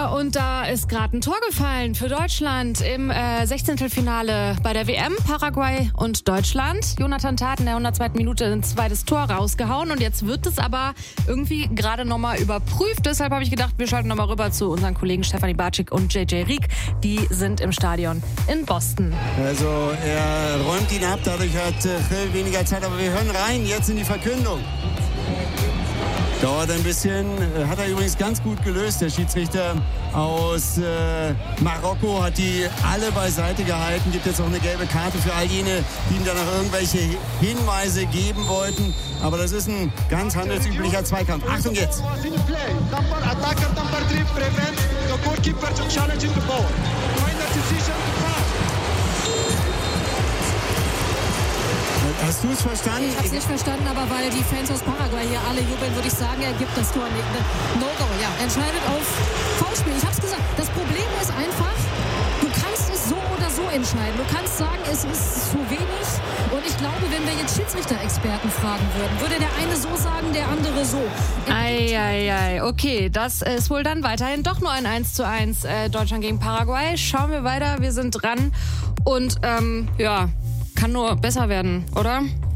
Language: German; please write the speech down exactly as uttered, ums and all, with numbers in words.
und da ist gerade ein Tor gefallen für Deutschland im äh, Sechzehntelfinale bei der W M. Paraguay und Deutschland. Jonathan Tah in der hundertzweiten Minute ein zweites Tor rausgehauen und jetzt wird es aber irgendwie gerade nochmal überprüft. Deshalb habe ich gedacht, wir schalten nochmal rüber zu unseren Kollegen Stefanie Bartschik und J J Rieck. Die sind im Stadion in Boston. Also er räumt ihn ab, dadurch hat Phil weniger Zeit, aber wir hören rein jetzt in die Verkündung. Dauert ein bisschen, hat er übrigens ganz gut gelöst. Der Schiedsrichter aus äh, Marokko hat die alle beiseite gehalten. Gibt jetzt auch eine gelbe Karte für all jene, die ihm danach irgendwelche Hinweise geben wollten. Aber das ist ein ganz handelsüblicher Zweikampf. Achtung jetzt! Hast du es verstanden? Ich habe es nicht verstanden, aber weil die Fans aus Paraguay hier alle jubeln, würde ich sagen, er gibt das Tor nicht. No-Go, ja. Entscheidet auf Foulspiel. Ich habe es gesagt. Das Problem ist einfach, du kannst es so oder so entscheiden. Du kannst sagen, es ist zu wenig. Und ich glaube, wenn wir jetzt Schiedsrichter-Experten fragen würden, würde der eine so sagen, der andere so. Eieiei, okay, das ist wohl dann weiterhin doch nur ein eins zu eins äh, Deutschland gegen Paraguay. Schauen wir weiter, wir sind dran. Und ähm, ja, kann nur besser werden, oder?